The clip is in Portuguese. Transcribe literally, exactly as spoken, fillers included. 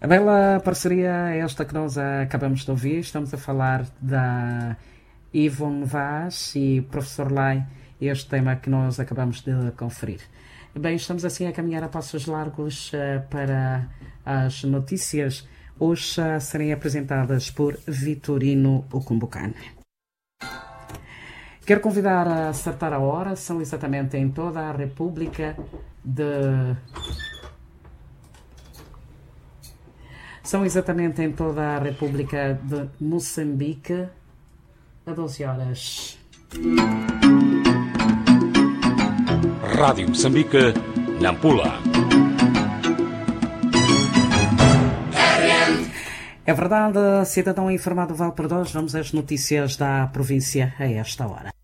A bela parceria é esta que nós acabamos de ouvir. Estamos a falar da Ivone Vaz e Professor Lai, este tema que nós acabamos de conferir. Bem, estamos assim a caminhar a passos largos uh, para as notícias, hoje a serem apresentadas por Vitorino Okumbucane. Quero convidar a acertar a hora, são exatamente em toda a República de... São exatamente em toda a República de Moçambique, a doze horas. Rádio Moçambique, Nampula. É verdade, cidadão informado vale por dois. Vamos às notícias da província a esta hora.